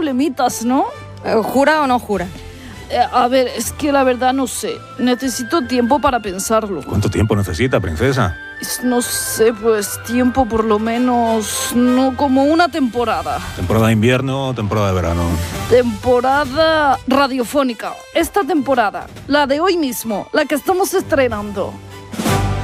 problemitas, ¿no? ¿Jura o no jura? A ver, es que la verdad no sé. Necesito tiempo para pensarlo. ¿Cuánto tiempo necesita, princesa? No sé, pues tiempo por lo menos, no como una temporada. ¿Temporada de invierno o temporada de verano? Temporada radiofónica. Esta temporada, la de hoy mismo, la que estamos estrenando.